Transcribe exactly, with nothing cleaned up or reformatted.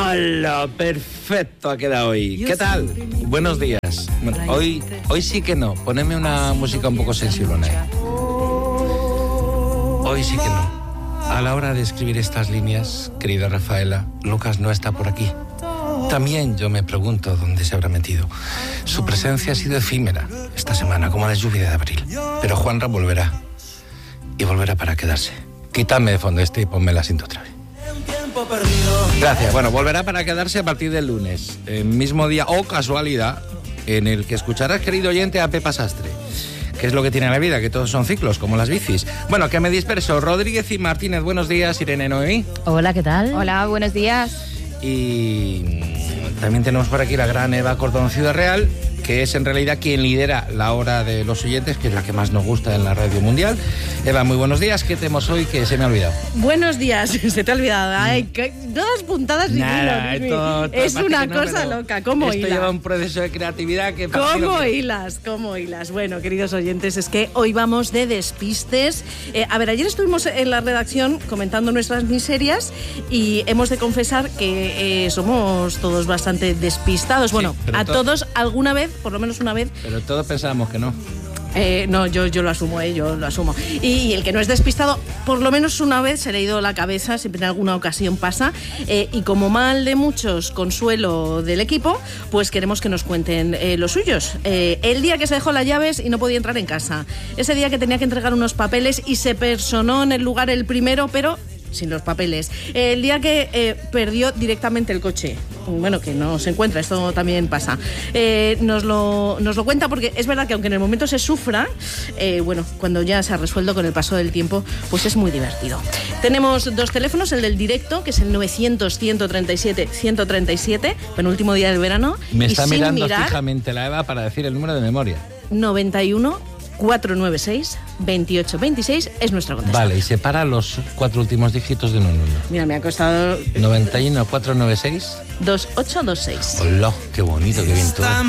¡Hala! Perfecto ha quedado hoy. ¿Qué tal? Buenos días. Bueno, hoy, hoy sí que no. Poneme una música un poco sensiblona. ¿eh? Hoy sí que no. A la hora de escribir estas líneas, querida Rafaela, Lucas no está por aquí. También yo me pregunto dónde se habrá metido. Su presencia ha sido efímera esta semana, como la lluvia de abril. Pero Juanra volverá. Y volverá para quedarse. Quítame de fondo este y ponme la cinta otra vez. Gracias. Bueno, volverá para quedarse a partir del lunes. El mismo día, o casualidad, en el que escucharás, querido oyente, a Pepa Sastre. ¿Qué es lo que tiene la vida? Que todos son ciclos, como las bicis. Bueno, que me disperso. Rodríguez y Martínez, buenos días. Irene Noemí. Hola, ¿qué tal? Hola, buenos días. Y también tenemos por aquí la gran Eva Cordón Ciudad Real, que es en realidad quien lidera la hora de los oyentes, que es la que más nos gusta en la radio mundial. Eva, muy buenos días. ¿Qué tenemos hoy que se me ha olvidado? Buenos días. Se te ha olvidado. Ay, que, todas puntadas y Nada, hilo. esto, esto es una no, cosa loca. ¿Cómo esto hilas? Esto lleva un proceso de creatividad que... ¿Cómo que... hilas? ¿Cómo hilas? Bueno, queridos oyentes, es que hoy vamos de despistes. Eh, a ver, ayer estuvimos en la redacción comentando nuestras miserias y hemos de confesar que eh, somos todos bastante despistados. Bueno, sí, a to- todos alguna vez, por lo menos una vez. Pero todos pensábamos que no. Eh, no, yo, yo lo asumo, eh, yo lo asumo. Y, y el que no es despistado, por lo menos una vez se le ha ido la cabeza, siempre en alguna ocasión pasa. Eh, y como mal de muchos, consuelo del equipo, pues queremos que nos cuenten eh, los suyos. Eh, el día que se dejó las llaves y no podía entrar en casa. Ese día que tenía que entregar unos papeles y se personó en el lugar el primero, pero sin los papeles. El día que eh, perdió directamente el coche. Bueno, que no se encuentra, esto también pasa. Eh, nos, lo, nos lo cuenta porque es verdad que aunque en el momento se sufra, eh, bueno, cuando ya se ha resuelto con el paso del tiempo, pues es muy divertido. Tenemos dos teléfonos, el del directo, que es el novecientos, ciento treinta y siete, ciento treinta y siete, penúltimo día del verano. Me está y mirando mirar, fijamente la Eva para decir el número de memoria. noventa y uno, cuatrocientos noventa y seis, veintiocho veintiséis es nuestro contestador. Vale, y separa los cuatro últimos dígitos de un uno. Mira, me ha costado noventa y uno, cuatrocientos noventa y seis. dos ocho dos seis. Hola, qué bonito, qué bien todo.